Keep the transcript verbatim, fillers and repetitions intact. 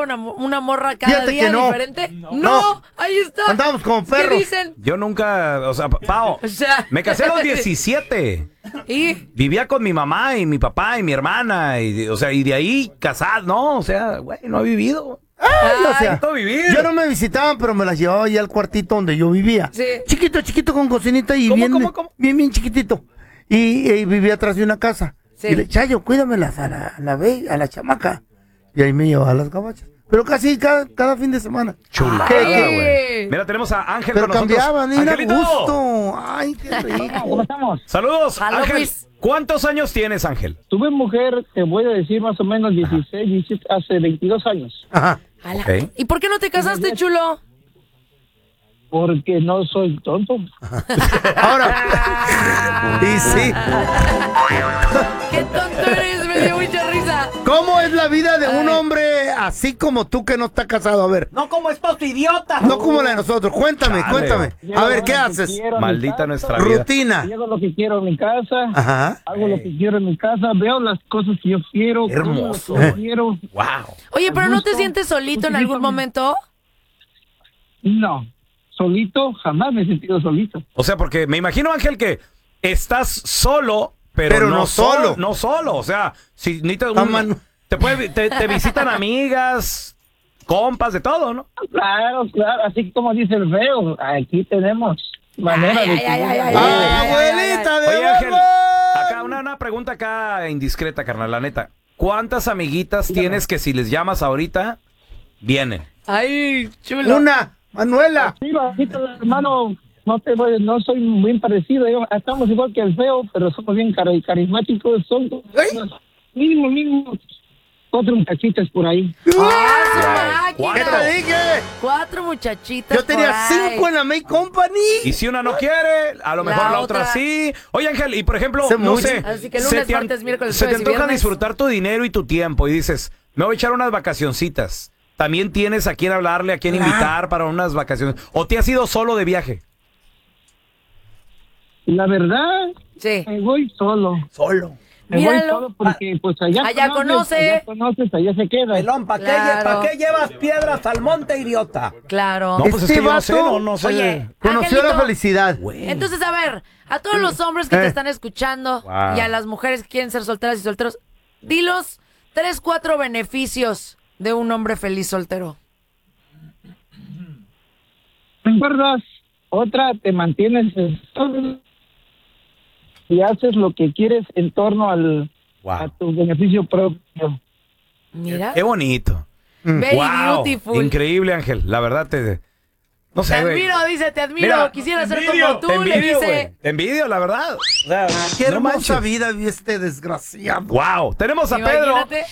una, una morra cada Fíjate día que no. diferente? No. No. no, ahí está. Andábamos como perros. ¿Qué dicen? Yo nunca, o sea, Pao, O sea, me casé a los diecisiete. ¿Y? Vivía con mi mamá y mi papá y mi hermana, y, o sea, y de ahí casado, no, o sea, güey, no he vivido. Ay, o sea, Necesito vivir. yo no me visitaban, pero me las llevaba ya al cuartito donde yo vivía. Sí. Chiquito, chiquito, con cocinita y ¿Cómo, bien, cómo, cómo? bien, bien chiquitito. Y, y vivía atrás de una casa. Sí. Y le, Chayo, cuídamelas a la, a la, be- a la chamaca. Y ahí me llevaba a las gabachas. Pero casi cada, cada fin de semana. Chulada, ¿Qué, qué? güey. Mira, tenemos a Ángel Pero con nosotros. cambiaban, era Angelito. gusto. Ay, qué rico. ¿Cómo estamos? Saludos, Jalo, Ángel. pues. ¿Cuántos años tienes, Ángel? Tuve mujer, te voy a decir más o menos dieciséis, diecisiete, hace veintidós años. Ajá. Ala. Ok. ¿Y por qué no te casaste, chulo? Porque no soy tonto. Ahora. Y sí. ¡Qué tonto eres! Me dio mucha risa. ¿Cómo es la vida de un Ay. hombre así como tú que no está casado? A ver. No como estos idiotas. No como la de nosotros. Cuéntame, Chale. cuéntame. A ver, ¿qué Llego lo que haces? quiero en mi Maldita casa, nuestra vida. Rutina. Llego lo que quiero en mi casa. Ajá. Hago lo que quiero en mi casa. Veo las cosas que yo quiero. como Hermoso. lo que yo quiero. Wow. Oye, ¿pero no te gusto. sientes solito en algún momento? No. Solito, jamás me he sentido solito. O sea, porque me imagino, Ángel, que estás solo, pero, Pero no, no solo. solo. No solo. O sea, si necesitas Ah, un- mano. te, puede- te, te visitan amigas, compas, de todo, ¿no? Claro, claro. Así como dice el feo, aquí tenemos manera Ay, de... ay, ay, ay, ay, ¡Ah, ay, abuelita de Oye, Ángel, huevo! acá una, una pregunta acá indiscreta, carnal, la neta. ¿Cuántas amiguitas tienes que si les llamas ahorita, vienen? Ay, chulo. Una, Manuela. Sí, bajito, hermano, no te voy, no soy muy parecido. Yo- estamos igual que el feo, pero somos bien cari- carismáticos. Son mínimo, mínimo cuatro muchachitas por ahí. ¡Ah, su ¿Qué máquina! te dije? Cuatro muchachitas. Yo tenía por ahí. cinco en la May Company. Y si una no quiere, a lo La mejor la otra, otra. sí. Oye, Ángel, y por ejemplo, Se no mucho. sé, Así que se lunes, te, an- martes, miércoles, se te jueves y antoja viernes. disfrutar tu dinero y tu tiempo y dices, me voy a echar unas vacacioncitas. También tienes a quién hablarle, a quién invitar para unas vacaciones. ¿O te has ido solo de viaje? La verdad, Sí. me voy solo. Solo. Me Míralo. voy solo porque pues allá, Allá conoce. allá conoces, allá se queda. Pelón, ¿para Claro. qué, llevas piedras al monte, idiota? Claro. No, pues es Este que yo no sé, vato- no, no sé. Oye, Conoció Angelito, la felicidad. Entonces, a ver, a todos los hombres que te Eh. están escuchando Wow. y a las mujeres que quieren ser solteras y solteros, dilos tres, cuatro beneficios de un hombre feliz soltero. ¿Me acuerdas? Otra, te mantienes estable y haces lo que quieres en torno al a tu beneficio propio. Mira. Qué bonito. Very Wow. beautiful. Increíble, Ángel. La verdad te... No Te sé, güey. admiro, dice, te admiro. Mira, Quisiera te ser envidio, como tú, te le envidio, dice. güey. Te envidio, la verdad. O sea, Qué no hermosa manches. vida vive este desgraciado. Wow. Tenemos a Pedro. Imagínate.